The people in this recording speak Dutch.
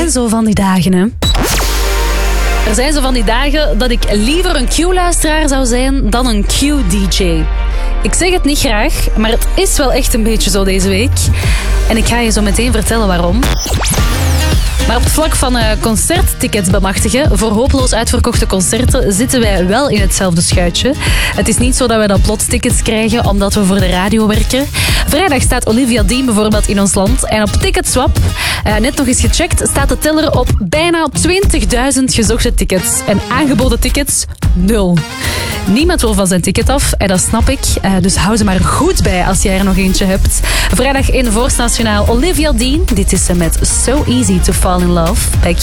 zijn zo van die dagen, hè. Er zijn zo van die dagen dat ik liever een Q-luisteraar zou zijn dan een Q-DJ. Ik zeg het niet graag, maar het is wel echt een beetje zo deze week. En ik ga je zo meteen vertellen waarom. Maar op het vlak van concerttickets bemachtigen voor hopeloos uitverkochte concerten zitten wij wel in hetzelfde schuitje. Het is niet zo dat wij dan plots tickets krijgen omdat we voor de radio werken. Vrijdag staat Olivia Dean bijvoorbeeld in ons land. En op Ticketswap, net nog eens gecheckt, staat de teller op bijna 20.000 gezochte tickets. En aangeboden tickets, 0. Niemand wil van zijn ticket af en dat snap ik. Dus hou ze maar goed bij als jij er nog eentje hebt. Vrijdag in Voorstationaal Olivia Dean. Dit is ze met So Easy to Fall in Love bij